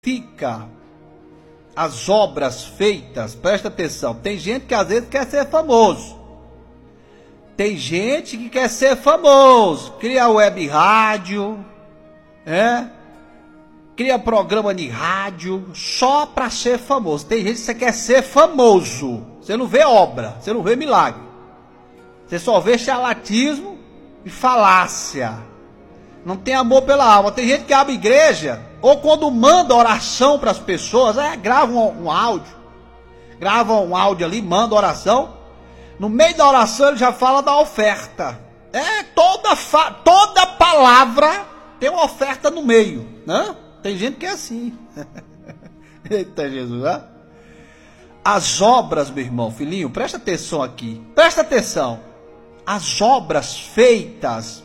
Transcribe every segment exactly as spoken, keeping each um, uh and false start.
fica as obras feitas, presta atenção, tem gente que às vezes quer ser famoso, tem gente que quer ser famoso, cria web rádio, é, cria programa de rádio, só para ser famoso. Tem gente que você quer ser famoso, você não vê obra, você não vê milagre, você só vê charlatismo e falácia, não tem amor pela alma. Tem gente que abre igreja, ou quando manda oração para as pessoas, é, grava um, um áudio, grava um áudio ali, manda oração, no meio da oração ele já fala da oferta. É, toda, fa toda palavra tem uma oferta no meio, né? Tem gente que é assim. Eita Jesus, né? As obras, meu irmão, filhinho, presta atenção aqui, presta atenção. As obras feitas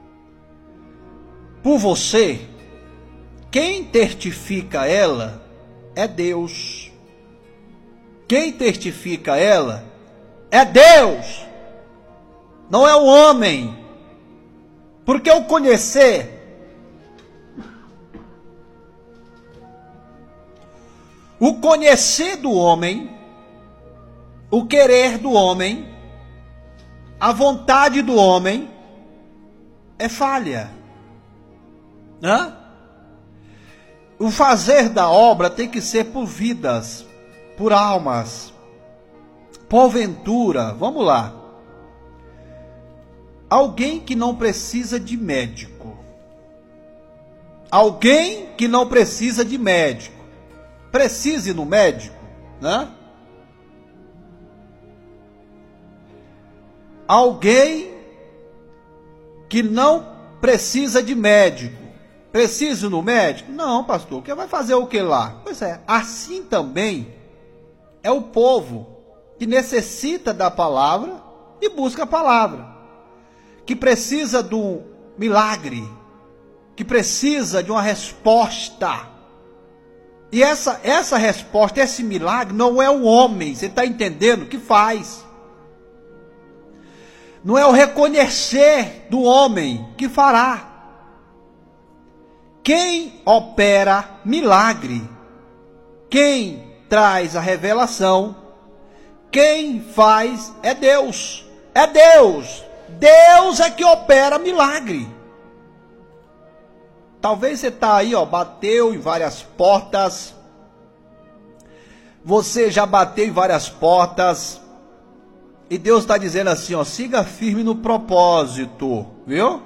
por você, quem testifica ela é Deus. Quem testifica ela é Deus, não é o homem. Porque o conhecer, o conhecer do homem, o querer do homem, a vontade do homem é falha. Hã? O fazer da obra tem que ser por vidas, por almas, porventura, vamos lá, alguém que não precisa de médico, alguém que não precisa de médico, precise no médico, né? Alguém que não precisa de médico, precisa no médico? Não, pastor, que vai fazer o que lá? Pois é, assim também é o povo que necessita da palavra e busca a palavra, que precisa de um milagre, que precisa de uma resposta. E essa, essa resposta, esse milagre, não é o homem, você está entendendo, que faz. Não é o reconhecer do homem que fará. Quem opera milagre, quem traz a revelação, quem faz é Deus. É Deus. Deus é que opera milagre. Talvez você está aí, ó, bateu em várias portas. Você já bateu em várias portas. E Deus está dizendo assim, ó, siga firme no propósito, viu?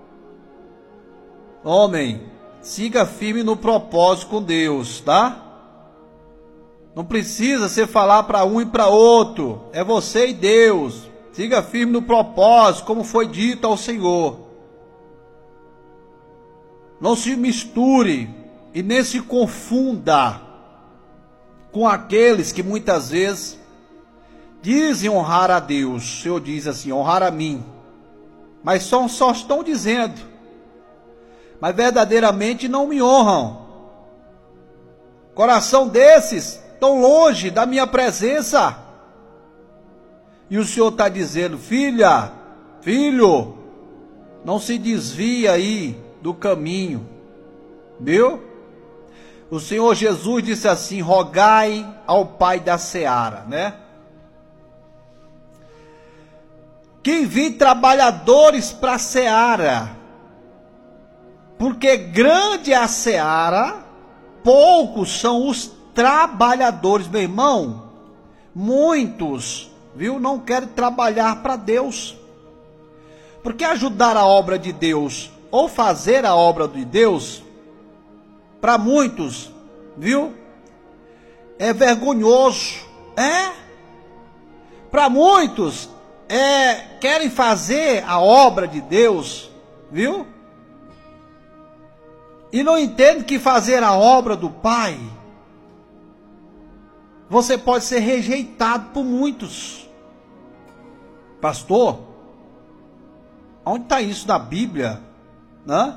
Homem, siga firme no propósito com Deus, tá? Não precisa você falar para um e para outro. É você e Deus. Siga firme no propósito, como foi dito ao Senhor. Não se misture e nem se confunda com aqueles que muitas vezes dizem honrar a Deus. O Senhor diz assim, honrar a mim. Mas só, só estão dizendo. Mas verdadeiramente não me honram. Coração desses tão longe da minha presença. E o Senhor está dizendo, filha, filho, não se desvia aí do caminho, viu? O Senhor Jesus disse assim, rogai ao Pai da seara, né? Que envie trabalhadores para a seara, porque grande é a seara, poucos são os trabalhadores, meu irmão. Muitos, viu, não querem trabalhar para Deus, porque ajudar a obra de Deus, ou fazer a obra de Deus, para muitos, viu, é vergonhoso, é, para muitos, é, querem fazer a obra de Deus, viu, e não entendem que fazer a obra do Pai, você pode ser rejeitado por muitos. Pastor, onde está isso na Bíblia? Né?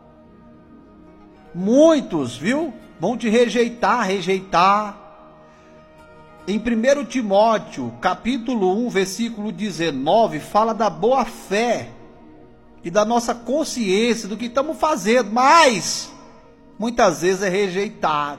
Muitos, viu, vão te rejeitar, rejeitar. Em primeiro Timóteo, capítulo um, versículo dezenove, fala da boa fé e da nossa consciência do que estamos fazendo, mas muitas vezes é rejeitado.